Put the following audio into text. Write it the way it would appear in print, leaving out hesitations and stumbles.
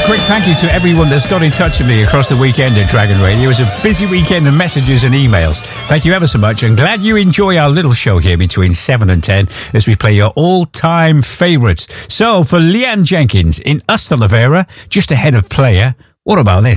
quick thank you to everyone that's got in touch with me across the weekend at Dragon Radio. It was a busy weekend of messages and emails. Thank you ever so much, and glad you enjoy our little show here between 7 and 10 as we play your all-time favourites. So, for Leanne Jenkins in Usta Lavera, just ahead of Player, what about this?